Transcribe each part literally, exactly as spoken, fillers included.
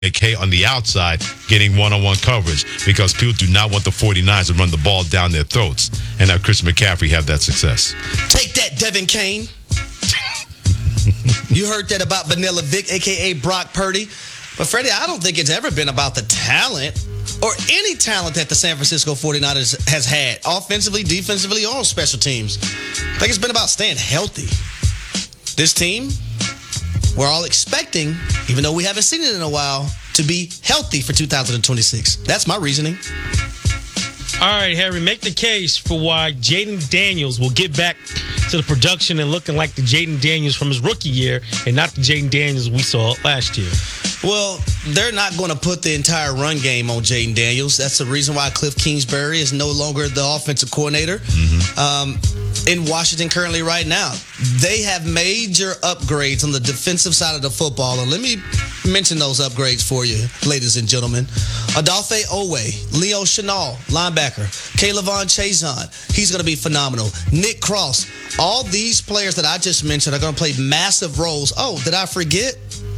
K on the outside getting one-on-one coverage because people do not want the 49ers to run the ball down their throats and have Christian McCaffrey have that success. Take that, Devin Kane. You heard that about Vanilla Vic, a k a. Brock Purdy. But, Freddie, I don't think it's ever been about the talent or any talent that the San Francisco 49ers has had, offensively, defensively, or on special teams. I think it's been about staying healthy. This team, we're all expecting, even though we haven't seen it in a while, to be healthy for two thousand twenty-six. That's my reasoning. All right, Harry, make the case for why Jaden Daniels will get back to the production and looking like the Jaden Daniels from his rookie year and not the Jaden Daniels we saw last year. Well, they're not going to put the entire run game on Jaden Daniels. That's the reason why Cliff Kingsbury is no longer the offensive coordinator mm-hmm. um, in Washington currently right now. They have major upgrades on the defensive side of the football. And let me mention those upgrades for you, ladies and gentlemen. Adolphe Owe, Leo Chenal, linebacker. Kaylavon Chazon, he's going to be phenomenal. Nick Cross, all these players that I just mentioned are going to play massive roles. Oh, did I forget?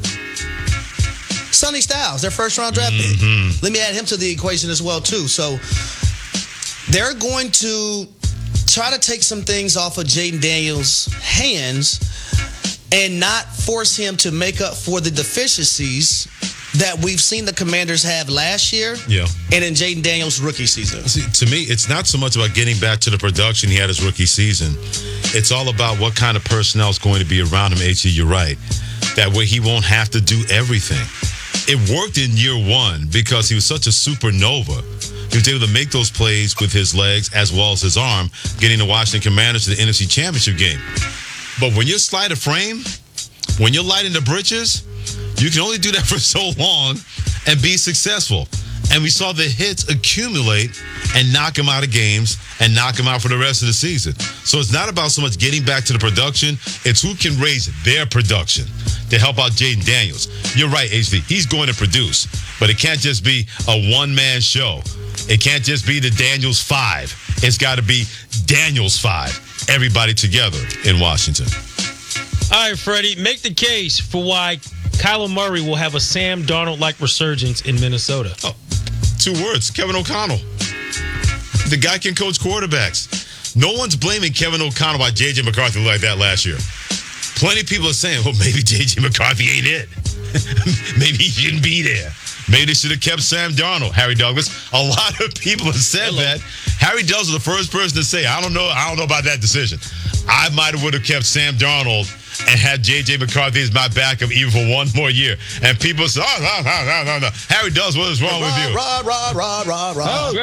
Sonny Styles, their first-round draft pick. Mm-hmm. Let me add him to the equation as well, too. So they're going to try to take some things off of Jaden Daniels' hands and not force him to make up for the deficiencies that we've seen the Commanders have last year yeah. and in Jaden Daniels' rookie season. See, to me, it's not so much about getting back to the production he had his rookie season. It's all about what kind of personnel is going to be around him, H G. You're right. That way he won't have to do everything. It worked in year one because he was such a supernova. He was able to make those plays with his legs as well as his arm, getting the Washington Commanders to the N F C Championship game. But when you're slight of frame, when you're light in the britches, you can only do that for so long and be successful. And we saw the hits accumulate and knock him out of games and knock him out for the rest of the season. So it's not about so much getting back to the production. It's who can raise their production to help out Jaden Daniels. You're right, H D. He's going to produce, but it can't just be a one-man show. It can't just be the Daniels five. It's got to be Daniels five. Everybody together in Washington. All right, Freddie, make the case for why Kyler Murray will have a Sam Darnold-like resurgence in Minnesota. Oh, two words, Kevin O'Connell. The guy can coach quarterbacks. No one's blaming Kevin O'Connell why J J McCarthy like that last year. Plenty of people are saying, well, maybe J J McCarthy ain't it. Maybe he shouldn't be there. Maybe they should have kept Sam Darnold, Harry Douglas. A lot of people have said Hello. that. Harry Douglas was the first person to say, I don't know, I don't know about that decision. I might have would have kept Sam Darnold and had J J McCarthy as my backup even for one more year. And people say, oh, no, no, no, no, no. Harry Douglas, what is wrong rah, with you? Rah, rah, rah, rah, rah. Oh,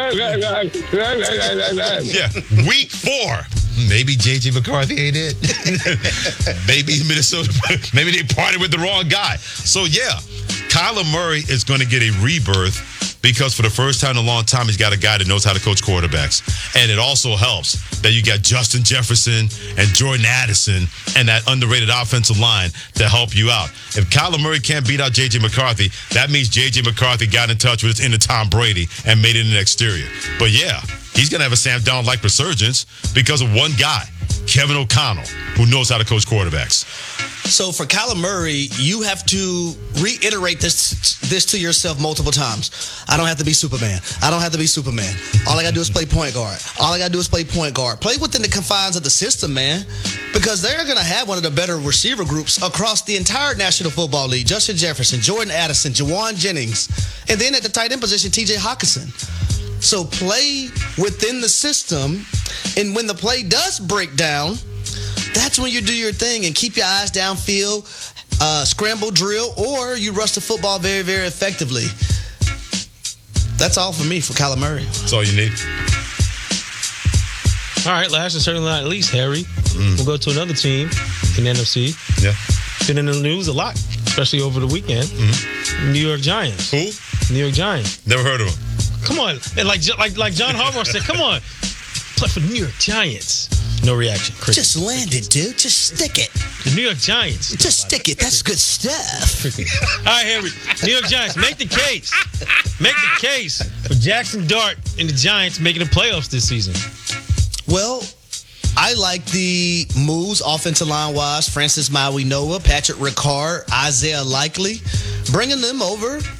yeah, week four. Maybe J J McCarthy ain't it. Maybe Minnesota, maybe they partied with the wrong guy. So, yeah, Kyler Murray is going to get a rebirth because for the first time in a long time, he's got a guy that knows how to coach quarterbacks. And it also helps that you got Justin Jefferson and Jordan Addison and that underrated offensive line to help you out. If Kyler Murray can't beat out J J McCarthy, that means J J McCarthy got in touch with his inner Tom Brady and made it an exterior. But, yeah, he's going to have a Sam Darnold-like resurgence because of one guy, Kevin O'Connell, who knows how to coach quarterbacks. So for Kyler Murray, you have to reiterate this this to yourself multiple times. I don't have to be Superman. I don't have to be Superman. All I got to do is play point guard. All I got to do is play point guard. Play within the confines of the system, man, because they're going to have one of the better receiver groups across the entire National Football League. Justin Jefferson, Jordan Addison, Jawan Jennings, and then at the tight end position, T J Hawkinson. So play within the system, and when the play does break down, that's when you do your thing and keep your eyes downfield, uh, scramble drill, or you rush the football very, very effectively. That's all for me for Kyler Murray. That's all you need. All right, last and certainly not least, Harry. Mm. We'll go to another team in the N F C. Yeah. Been in the news a lot, especially over the weekend. Mm-hmm. New York Giants. Who? New York Giants. Never heard of him. Come on. And like, like, like John Harbaugh said, come on. Play for the New York Giants. No reaction. Cricket. Just land it, dude. Just stick it. The New York Giants. Just stick it. That's good stuff. All right, Harry. New York Giants, make the case. Make the case for Jackson Dart and the Giants making the playoffs this season. Well, I like the moves offensive line-wise. Francis Maui-Noah, Patrick Ricard, Isaiah Likely. Bringing them over